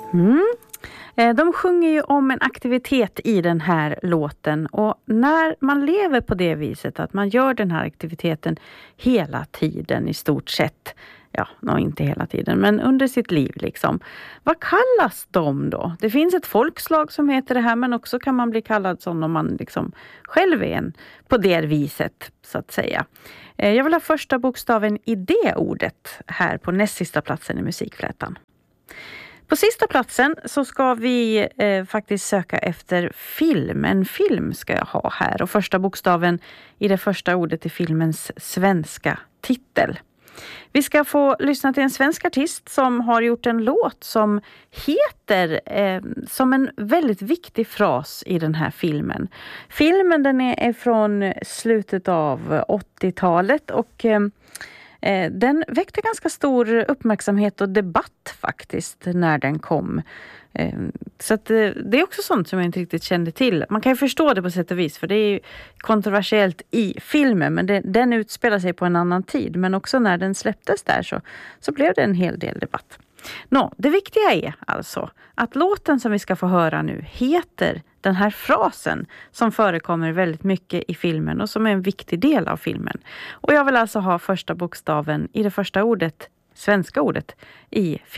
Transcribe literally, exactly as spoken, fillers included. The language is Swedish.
Mm. De sjunger ju om en aktivitet i den här låten, och när man lever på det viset att man gör den här aktiviteten hela tiden i stort sett, ja, no, inte hela tiden, men under sitt liv liksom. Vad kallas de då? Det finns ett folkslag som heter det här, men också kan man bli kallad som om man liksom själv är en på det viset, så att säga. Jag vill ha första bokstaven i det ordet här på näst sista platsen i musikflätan. På sista platsen så ska vi eh, faktiskt söka efter film. En film ska jag ha här, och första bokstaven i det första ordet i filmens svenska titel. Vi ska få lyssna till en svensk artist som har gjort en låt som heter eh, som en väldigt viktig fras i den här filmen. Filmen den är, är från slutet av åttiotalet, och eh, den väckte ganska stor uppmärksamhet och debatt faktiskt när den kom. Så att det är också sånt som jag inte riktigt kände till. Man kan ju förstå det på sätt och vis, för det är ju kontroversiellt i filmen, men det, den utspelar sig på en annan tid. Men också när den släpptes där så, så blev det en hel del debatt. Nå, det viktiga är alltså att låten som vi ska få höra nu heter den här frasen som förekommer väldigt mycket i filmen och som är en viktig del av filmen. Och jag vill alltså ha första bokstaven i det första ordet, svenska ordet, i filmen.